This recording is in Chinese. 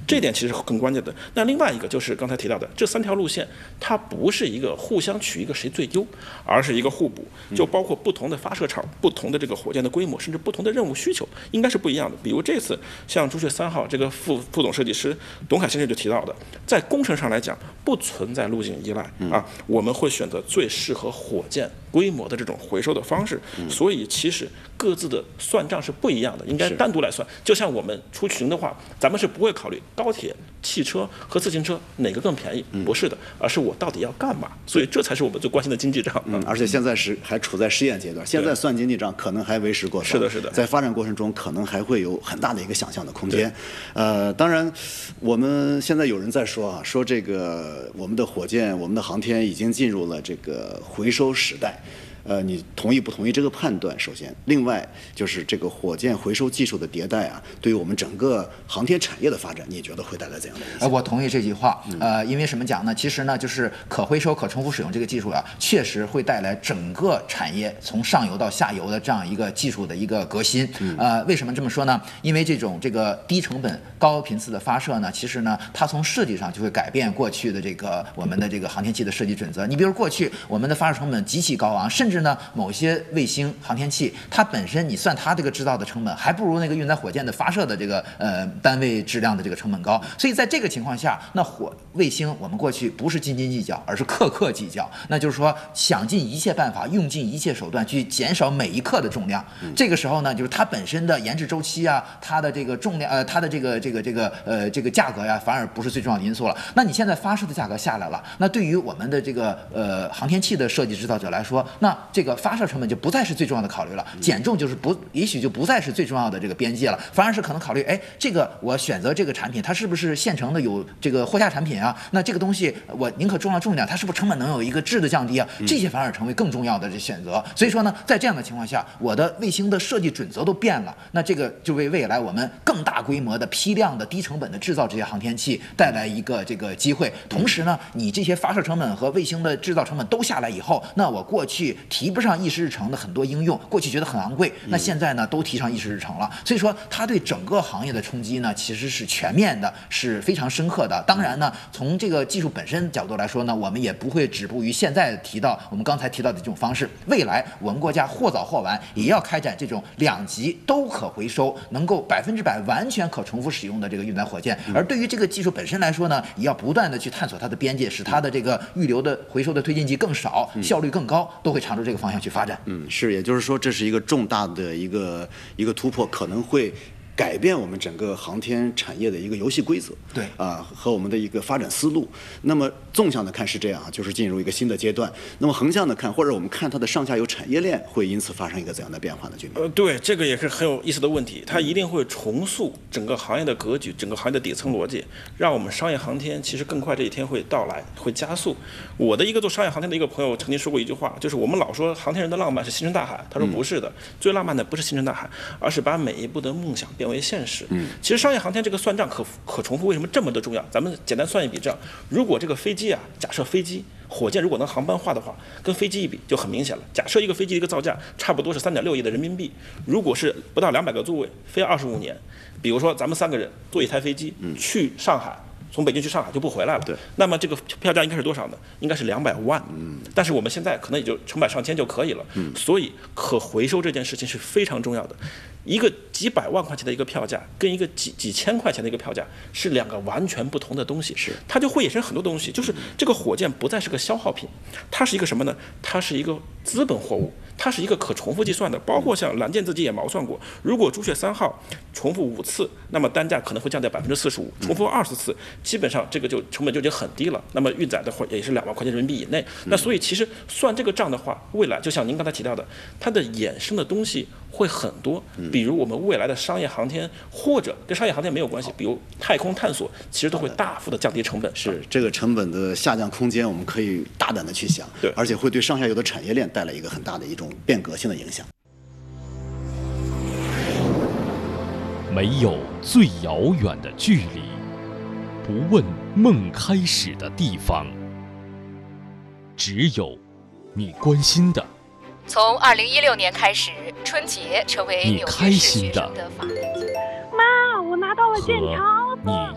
这一点其实更关键的。那另外一个就是刚才提到的这3条路线，它不是一个互相取一个谁最优，而是一个互补，就包括不同的发射场、不同的这个火箭的规模，甚至不同的任务需求，应该是不一样的。比如这次像朱雀3号这个副总设计师董凯先生就提到的，在工程上来讲不存在路径依赖啊，我们会选择最适合火箭规模的这种回收的方式，所以其实各自的算账是不一样的，应该单独来算。就像我们出行的话，咱们是不会考虑高铁、汽车和自行车哪个更便宜，不是的，而是我到底要干嘛。所以这才是我们最关心的经济账。 而且现在还处在试验阶段，现在算经济账可能还为时过早。 是的， 在发展过程中可能还会有很大的一个想象的空间。当然，我们现在有人在说说这个我们的火箭、我们的航天已经进入了这个回收时代。你同意不同意这个判断？首先，另外就是这个火箭回收技术的迭代啊，对于我们整个航天产业的发展，你觉得会带来怎样的影响？ 我同意这句话。因为什么讲呢？其实呢，就是可回收、可重复使用这个技术啊，确实会带来整个产业从上游到下游的这样一个技术的一个革新。为什么这么说呢？因为这个低成本、高频次的发射呢，其实呢，它从设计上就会改变过去的我们的这个航天器的设计准则。你比如过去我们的发射成本极其高昂，甚至呢，某些卫星航天器，它本身你算它这个制造的成本，还不如那个运载火箭的发射的这个单位质量的这个成本高。所以在这个情况下，那卫星我们过去不是斤斤计较，而是克克计较。那就是说，想尽一切办法，用尽一切手段去减少每一克的重量。这个时候呢，就是它本身的研制周期啊，它的这个重量，它的这个价格呀，反而不是最重要的因素了。那你现在发射的价格下来了，那对于我们的这个航天器的设计制造者来说，那这个发射成本就不再是最重要的考虑了，减重也许就不再是最重要的这个边界了，反而是可能考虑，这个我选择这个产品，它是不是现成的有这个货架产品啊？那这个东西我宁可重量重一点，它是不是成本能有一个质的降低啊？这些反而成为更重要的这选择。所以说呢，在这样的情况下，我的卫星的设计准则都变了，那这个就为未来我们更大规模的批量的低成本的制造这些航天器带来一个这个机会。同时呢，你这些发射成本和卫星的制造成本都下来以后，那我过去提不上议事日程的很多应用，过去觉得很昂贵，那现在呢都提上议事日程了。所以说，它对整个行业的冲击呢，其实是全面的，是非常深刻的。当然呢，从这个技术本身角度来说呢，我们也不会止步于现在我们刚才提到的这种方式。未来我们国家或早或晚也要开展这种2级都可回收、能够100%完全可重复使用的这个运载火箭。而对于这个技术本身来说呢，也要不断的去探索它的边界，使它的这个预留的回收的推进剂更少，效率更高，都会朝着这个方向去发展。 是，也就是说，这是一个重大的一个突破，可能会改变我们整个航天产业的一个游戏规则， 对和我们的一个发展思路。那么纵向的看是这样，就是进入一个新的阶段。那么横向的看，或者我们看它的上下游产业链会因此发生一个怎样的变化呢？军民？ 对，这个也是很有意思的问题，它一定会重塑整个行业的格局，整个行业的底层逻辑，让我们商业航天其实更快这一天会到来，会加速。我的一个做商业航天的一个朋友曾经说过一句话，就是我们老说航天人的浪漫是星辰大海，他说不是的，最浪漫的不是星辰大海，而是把每一步的梦想变为现实。其实商业航天这个算账可重复为什么这么的重要？咱们简单算一笔账，如果这个飞机啊，假设飞机、火箭如果能航班化的话，跟飞机一比就很明显了。假设一个飞机的一个造价差不多是3.6亿的人民币，如果是不到200个座位，飞25年，比如说咱们3个人坐一台飞机去上海。从北京去上海就不回来了， 对， 那么这个票价应该是多少呢？应该是200万，但是我们现在可能也就成百上千就可以了，所以可回收这件事情是非常重要的。一个几百万块钱的一个票价，跟一个几千块钱的一个票价是2个完全不同的东西，它就会衍生很多东西，就是这个火箭不再是个消耗品，它是一个什么呢？它是一个资本货物。它是一个可重复计算的，包括像蓝箭自己也毛算过，如果朱雀3号重复5次，那么单价可能会降低45%，重复20次，基本上这个就成本就已经很低了。那么运载的话也是2万块钱人民币以内。那所以其实算这个账的话，未来就像您刚才提到的，它的衍生的东西会很多，比如我们未来的商业航天，或者跟商业航天没有关系，比如太空探索，其实都会大幅的降低成本。 是这个成本的下降空间，我们可以大胆的去想， 对， 而且会对上下游的产业链带来一个很大的一种变革性的影响。 没有最遥远的距离，不问梦开始的地方，只有你关心的。 从2016年开始，春节成为纽约市学生的法定假日。 妈， 我拿到了健康。 你